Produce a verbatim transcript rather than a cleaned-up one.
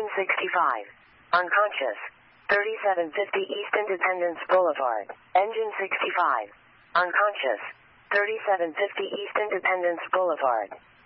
sixty-five. Unconscious. thirty-seven fifty East Independence Boulevard. Engine sixty-five. Unconscious. thirty-seven fifty East Independence Boulevard.